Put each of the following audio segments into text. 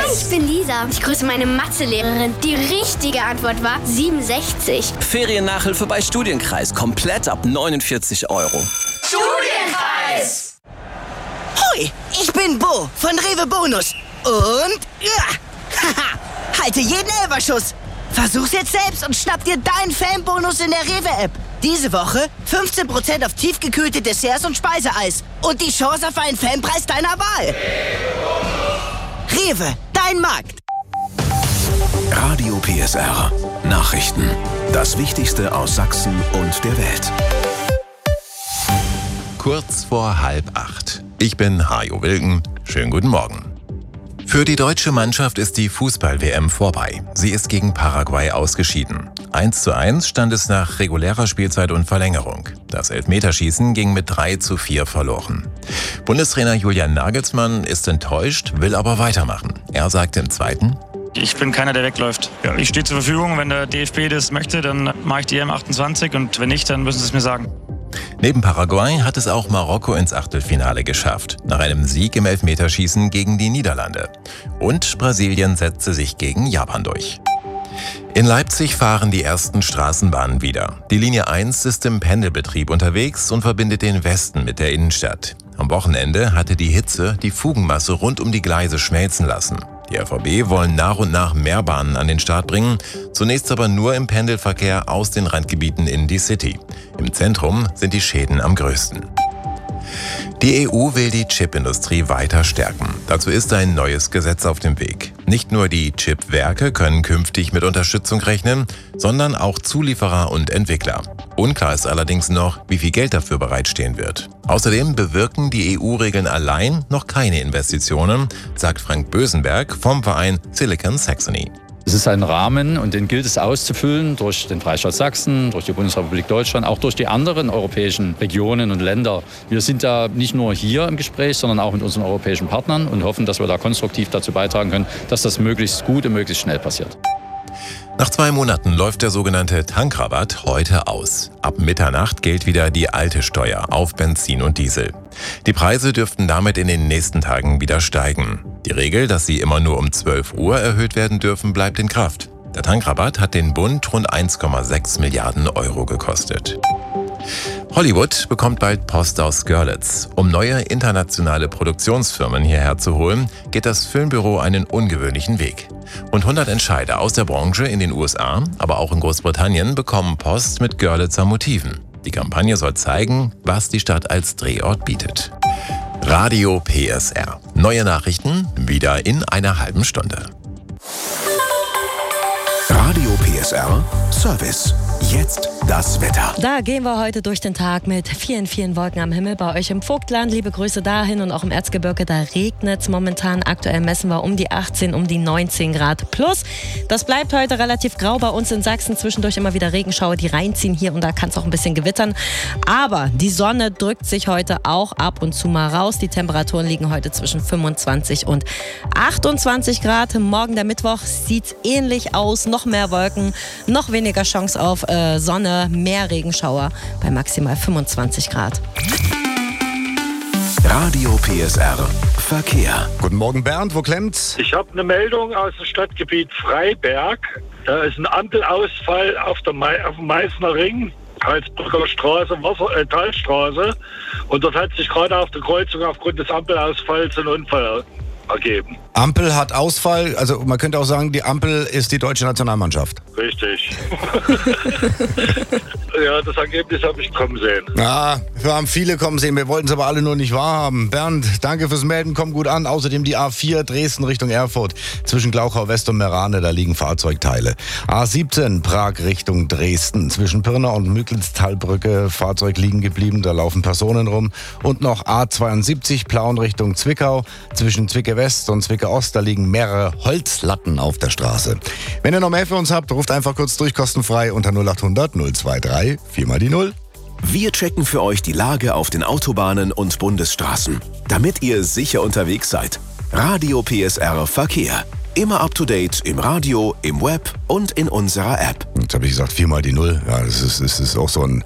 Hi, ich bin Lisa. Ich grüße meine Mathelehrerin. Die richtige Antwort war 67. Feriennachhilfe bei Studienkreis. Komplett ab 49 €. Studienkreis! Hoi, ich bin Bo von Rewe Bonus. Und halte jeden Elferschuss. Versuch's jetzt selbst und schnapp dir deinen Fanbonus in der Rewe-App. Diese Woche 15% auf tiefgekühlte Desserts und Speiseeis. Und die Chance auf einen Fanpreis deiner Wahl. Rewe, dein Markt. Radio PSR. Nachrichten. Das Wichtigste aus Sachsen und der Welt. Kurz vor 7:30. Ich bin Hajo Wilken. Schönen guten Morgen. Für die deutsche Mannschaft ist die Fußball-WM vorbei. Sie ist gegen Paraguay ausgeschieden. 1:1 stand es nach regulärer Spielzeit und Verlängerung. Das Elfmeterschießen ging mit 3:4 verloren. Bundestrainer Julian Nagelsmann ist enttäuscht, will aber weitermachen. Er sagt im Zweiten: Ich bin keiner, der wegläuft. Ja, ich stehe zur Verfügung. Wenn der DFB das möchte, dann mache ich die EM28 und wenn nicht, dann müssen sie es mir sagen. Neben Paraguay hat es auch Marokko ins Achtelfinale geschafft, nach einem Sieg im Elfmeterschießen gegen die Niederlande. Und Brasilien setzte sich gegen Japan durch. In Leipzig fahren die ersten Straßenbahnen wieder. Die Linie 1 ist im Pendelbetrieb unterwegs und verbindet den Westen mit der Innenstadt. Am Wochenende hatte die Hitze die Fugenmasse rund um die Gleise schmelzen lassen. Die RVB wollen nach und nach mehr Bahnen an den Start bringen, zunächst aber nur im Pendelverkehr aus den Randgebieten in die City. Im Zentrum sind die Schäden am größten. Die EU will die Chipindustrie weiter stärken. Dazu ist ein neues Gesetz auf dem Weg. Nicht nur die Chipwerke können künftig mit Unterstützung rechnen, sondern auch Zulieferer und Entwickler. Unklar ist allerdings noch, wie viel Geld dafür bereitstehen wird. Außerdem bewirken die EU-Regeln allein noch keine Investitionen, sagt Frank Bösenberg vom Verein Silicon Saxony. Es ist ein Rahmen und den gilt es auszufüllen durch den Freistaat Sachsen, durch die Bundesrepublik Deutschland, auch durch die anderen europäischen Regionen und Länder. Wir sind da nicht nur hier im Gespräch, sondern auch mit unseren europäischen Partnern und hoffen, dass wir da konstruktiv dazu beitragen können, dass das möglichst gut und möglichst schnell passiert. Nach 2 Monaten läuft der sogenannte Tankrabatt heute aus. Ab Mitternacht gilt wieder die alte Steuer auf Benzin und Diesel. Die Preise dürften damit in den nächsten Tagen wieder steigen. Die Regel, dass sie immer nur um 12 Uhr erhöht werden dürfen, bleibt in Kraft. Der Tankrabatt hat den Bund rund 1,6 Milliarden € gekostet. Hollywood bekommt bald Post aus Görlitz. Um neue internationale Produktionsfirmen hierher zu holen, geht das Filmbüro einen ungewöhnlichen Weg. Rund 100 Entscheider aus der Branche in den USA, aber auch in Großbritannien bekommen Post mit Görlitzer Motiven. Die Kampagne soll zeigen, was die Stadt als Drehort bietet. Radio PSR. Neue Nachrichten wieder in einer halben Stunde. Radio PSR Service. Jetzt das Wetter. Da gehen wir heute durch den Tag mit vielen Wolken am Himmel. Bei euch im Vogtland, liebe Grüße dahin, und auch im Erzgebirge, da regnet es momentan. Aktuell messen wir um die 18, um die 19 Grad plus. Das bleibt heute relativ grau bei uns in Sachsen. Zwischendurch immer wieder Regenschauer, die reinziehen. Hier und da kann es auch ein bisschen gewittern. Aber die Sonne drückt sich heute auch ab und zu mal raus. Die Temperaturen liegen heute zwischen 25 und 28 Grad. Morgen, der Mittwoch, sieht es ähnlich aus. Noch mehr Wolken, noch weniger Chance auf Sonne, mehr Regenschauer bei maximal 25 Grad. Radio PSR Verkehr. Guten Morgen Bernd, wo klemmt's? Ich habe eine Meldung aus dem Stadtgebiet Freiberg. Da ist ein Ampelausfall auf dem Meißner Ring, Karlsbrücker Straße, Talstraße. Und dort hat sich gerade auf der Kreuzung aufgrund des Ampelausfalls ein Unfall ergeben. Ampel hat Ausfall, also man könnte auch sagen, die Ampel ist die deutsche Nationalmannschaft. Richtig. Ja, das Ergebnis habe ich kommen sehen. Ja, wir haben viele kommen sehen, wir wollten es aber alle nur nicht wahrhaben. Bernd, danke fürs Melden, komm gut an. Außerdem die A4 Dresden Richtung Erfurt. Zwischen Glauchau West und Merane, da liegen Fahrzeugteile. A17 Prag Richtung Dresden. Zwischen Pirna und Müglitztalbrücke, Fahrzeug liegen geblieben, da laufen Personen rum. Und noch A72 Plauen Richtung Zwickau. Zwischen Zwickau West und Zwickau Ost, da liegen mehrere Holzlatten auf der Straße. Wenn ihr noch mehr für uns habt, ruft einfach kurz durch, kostenfrei unter 0800 023 4 die 0. Wir checken für euch die Lage auf den Autobahnen und Bundesstraßen, damit ihr sicher unterwegs seid. Radio PSR Verkehr. Immer up to date im Radio, im Web und in unserer App. Jetzt habe ich gesagt 4 die 0. Ja, das ist auch so ein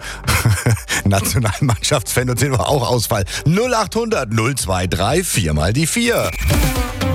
Nationalmannschaftsphänomen, auch Ausfall. 0800 023 4 die 4.